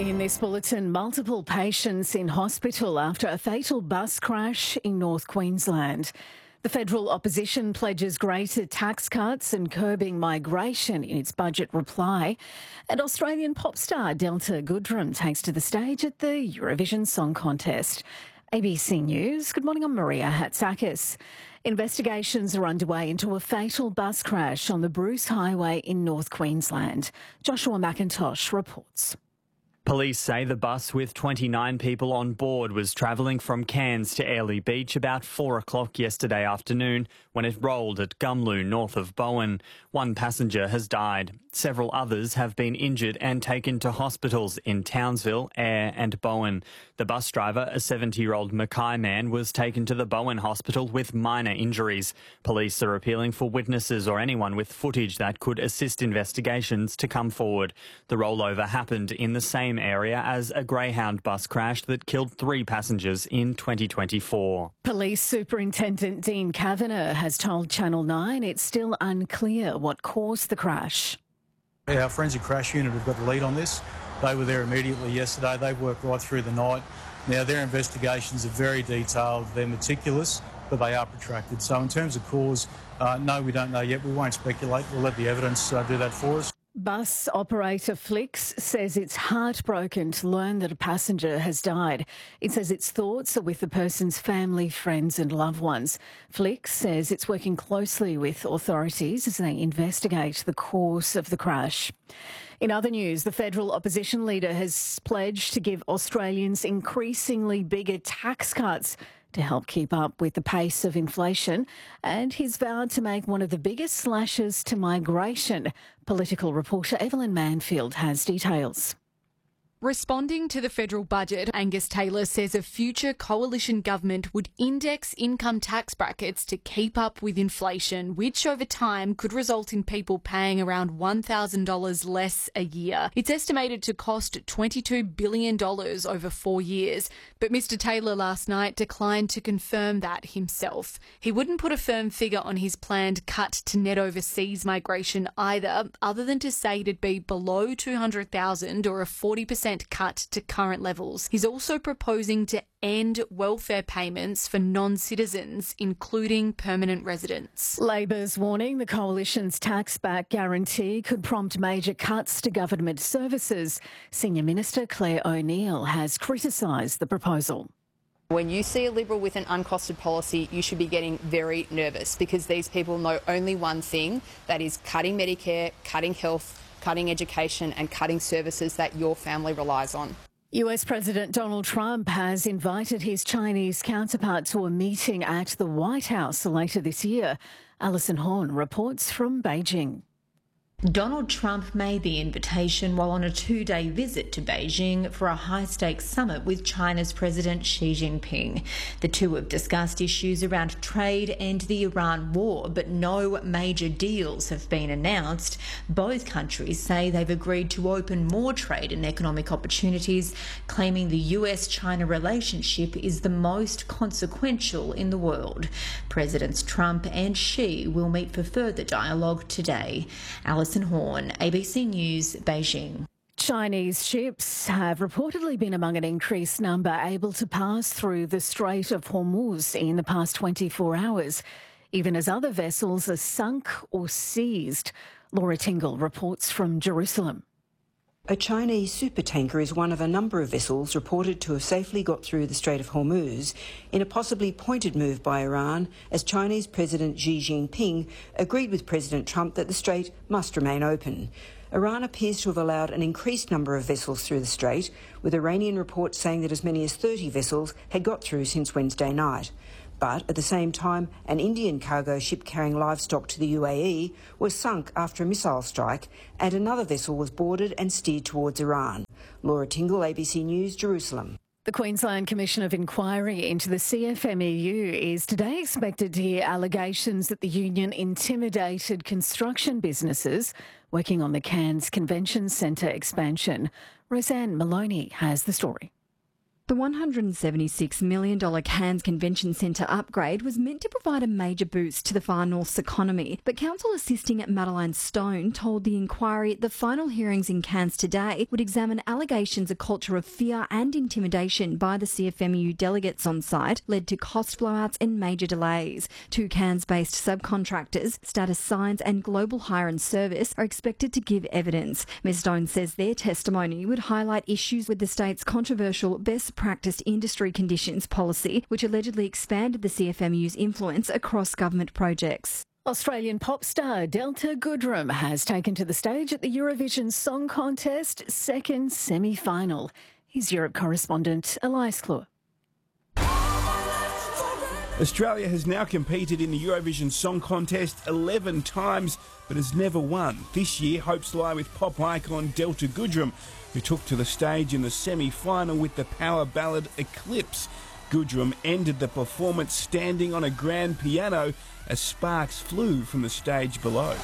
In this bulletin, multiple patients in hospital after a fatal bus crash in North Queensland. The federal opposition pledges greater tax cuts and curbing migration in its budget reply. And Australian pop star Delta Goodrem takes to the stage at the Eurovision Song Contest. ABC News, good morning, I'm Maria Hatzakis. Investigations are underway into a fatal bus crash on the Bruce Highway in North Queensland. Joshua McIntosh reports. Police say the bus with 29 people on board was travelling from Cairns to Airlie Beach about 4 o'clock yesterday afternoon when it rolled at Gumloo, north of Bowen. One passenger has died. Several others have been injured and taken to hospitals in Townsville, Ayr and Bowen. The bus driver, a 70-year-old Mackay man, was taken to the Bowen Hospital with minor injuries. Police are appealing for witnesses or anyone with footage that could assist investigations to come forward. The rollover happened in the same area as a Greyhound bus crash that killed 3 passengers in 2024. Police Superintendent Dean Kavanagh has told Channel 9 it's still unclear what caused the crash. Our forensic crash unit have got the lead on this. They were there immediately yesterday. They've worked right through the night. Now, their investigations are very detailed. They're meticulous, but they are protracted. So in terms of cause, no, we don't know yet. We won't speculate. We'll let the evidence do that for us. Bus operator Flix says it's heartbroken to learn that a passenger has died. It says its thoughts are with the person's family, friends and loved ones. Flix says it's working closely with authorities as they investigate the cause of the crash. In other news, the federal opposition leader has pledged to give Australians increasingly bigger tax cuts to help keep up with the pace of inflation, and he's vowed to make one of the biggest slashes to migration. Political reporter Evelyn Manfield has details. Responding to the federal budget, Angus Taylor says a future coalition government would index income tax brackets to keep up with inflation, which over time could result in people paying around $1,000 less a year. It's estimated to cost $22 billion over 4 years, but Mr Taylor last night declined to confirm that himself. He wouldn't put a firm figure on his planned cut to net overseas migration either, other than to say it'd be below 200,000 or a 40% cut to current levels. He's also proposing to end welfare payments for non-citizens, including permanent residents. Labor's warning the coalition's tax-back guarantee could prompt major cuts to government services. Senior Minister Claire O'Neill has criticised the proposal. When you see a Liberal with an uncosted policy, you should be getting very nervous because these people know only one thing, that is cutting Medicare, cutting health, cutting education and cutting services that your family relies on. US President Donald Trump has invited his Chinese counterpart to a meeting at the White House later this year. Alison Horn reports from Beijing. Donald Trump made the invitation while on a 2-day visit to Beijing for a high-stakes summit with China's President Xi Jinping. The two have discussed issues around trade and the Iran war, but no major deals have been announced. Both countries say they've agreed to open more trade and economic opportunities, claiming the US-China relationship is the most consequential in the world. Presidents Trump and Xi will meet for further dialogue today. Alison Horn, ABC News, Beijing. Chinese ships have reportedly been among an increased number able to pass through the Strait of Hormuz in the past 24 hours, even as other vessels are sunk or seized. Laura Tingle reports from Jerusalem. A Chinese supertanker is one of a number of vessels reported to have safely got through the Strait of Hormuz in a possibly pointed move by Iran as Chinese President Xi Jinping agreed with President Trump that the strait must remain open. Iran appears to have allowed an increased number of vessels through the strait, with Iranian reports saying that as many as 30 vessels had got through since Wednesday night. But at the same time, an Indian cargo ship carrying livestock to the UAE was sunk after a missile strike, and another vessel was boarded and steered towards Iran. Laura Tingle, ABC News, Jerusalem. The Queensland Commission of Inquiry into the CFMEU is today expected to hear allegations that the union intimidated construction businesses working on the Cairns Convention Centre expansion. Roseanne Maloney has the story. The $176 million Cairns Convention Centre upgrade was meant to provide a major boost to the Far North's economy, but council assisting Madeline Stone told the inquiry the final hearings in Cairns today would examine allegations a culture of fear and intimidation by the CFMEU delegates on site led to cost blowouts and major delays. Two Cairns-based subcontractors, Status Signs and Global Hire and Service, are expected to give evidence. Ms Stone says their testimony would highlight issues with the state's controversial best practiced industry conditions policy, which allegedly expanded the CFMEU's influence across government projects. Australian pop star Delta Goodrem has taken to the stage at the Eurovision Song Contest second semi-final. Here's Europe correspondent Elias Kloor. Australia has now competed in the Eurovision Song Contest 11 times but has never won. This year, hopes lie with pop icon Delta Goodrem, who took to the stage in the semi-final with the power ballad Eclipse. Goodrem ended the performance standing on a grand piano as sparks flew from the stage below.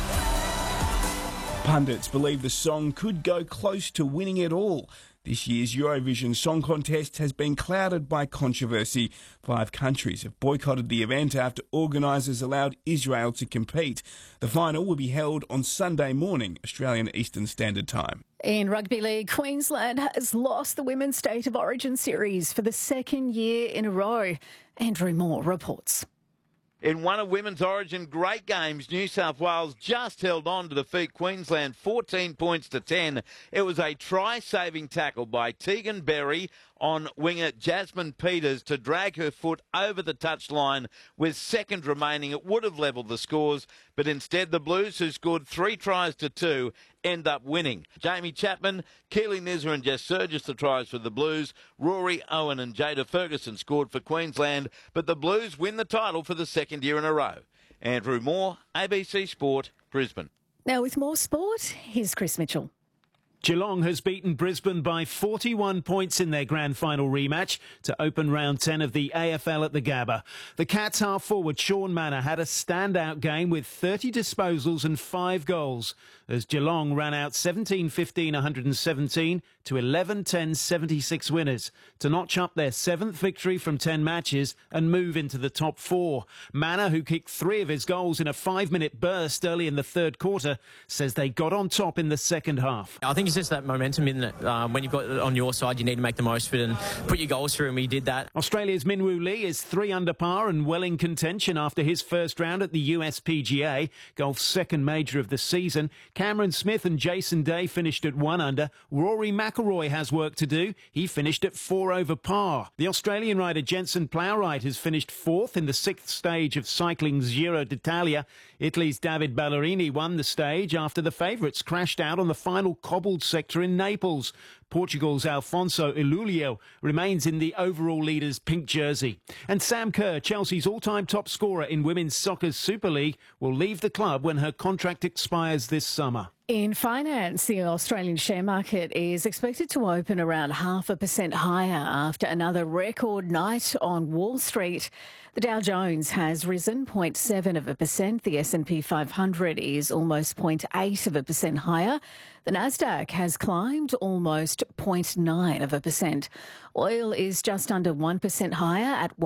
Pundits believe the song could go close to winning it all. This year's Eurovision Song Contest has been clouded by controversy. 5 countries have boycotted the event after organisers allowed Israel to compete. The final will be held on Sunday morning, Australian Eastern Standard Time. In Rugby League, Queensland has lost the Women's State of Origin series for the second year in a row. Andrew Moore reports. In one of Women's Origin great games, New South Wales just held on to defeat Queensland 14 points to 10. It was a try-saving tackle by Tegan Berry on winger Jasmine Peters to drag her foot over the touchline with seconds remaining. It would have levelled the scores, but instead the Blues, who scored 3 tries to 2, end up winning. Jamie Chapman, Keely Nizza and Jess Surgis the tries for the Blues. Rory Owen and Jada Ferguson scored for Queensland, but the Blues win the title for the second year in a row. Andrew Moore, ABC Sport, Brisbane. Now with more sport, here's Chris Mitchell. Geelong has beaten Brisbane by 41 points in their grand final rematch to open round 10 of the AFL at the Gabba. The Cats half-forward Sean Manor had a standout game with 30 disposals and 5 goals as Geelong ran out 17-15-117 to 11-10-76 winners to notch up their 7th victory from 10 matches and move into the top 4. Manor, who kicked 3 of his goals in a 5-minute burst early in the third quarter, says they got on top in the second half. I think it's just that momentum, isn't it? When you've got it on your side, you need to make the most of it and put your goals through, and we did that. Australia's Minwoo Lee is 3 under par and well in contention after his first round at the US PGA, golf's second major of the season. Cameron Smith and Jason Day finished at 1 under. Rory McIlroy has work to do. He finished at 4 over par. The Australian rider Jensen Plowright has finished 4th in the 6th stage of cycling's Giro d'Italia. Italy's David Ballerini won the stage after the favourites crashed out on the final cobbled sector in Naples. Portugal's Alfonso Ilulio remains in the overall leader's pink jersey. And Sam Kerr, Chelsea's all-time top scorer in Women's Soccer's Super League, will leave the club when her contract expires this summer. In finance, the Australian share market is expected to open around 0.5% higher after another record night on Wall Street. The Dow Jones has risen 0.7%. The S&P 500 is almost 0.8% higher. The Nasdaq has climbed almost 0.9%. Oil is just under 1% higher at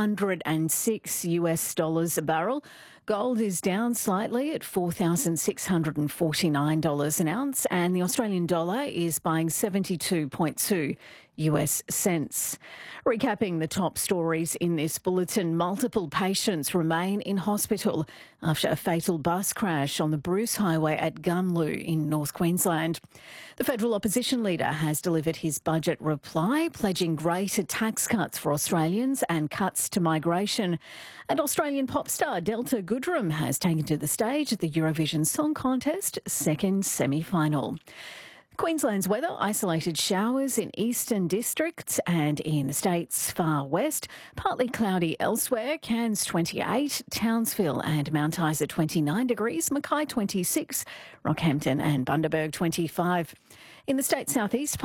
$106 a barrel. Gold is down slightly at $4,649 an ounce, and the Australian dollar is buying 72.2 US cents. Recapping the top stories in this bulletin, multiple patients remain in hospital after a fatal bus crash on the Bruce Highway at Gumlu in North Queensland. The federal opposition leader has delivered his budget reply, pledging greater tax cuts for Australians and cuts to migration. And Australian pop star Delta Goodrem has taken to the stage at the Eurovision Song Contest second semi-final. Queensland's weather, isolated showers in eastern districts and in the state's far west. Partly cloudy elsewhere. Cairns 28, Townsville and Mount Isa 29 degrees, Mackay 26, Rockhampton and Bundaberg 25. In the state's southeast,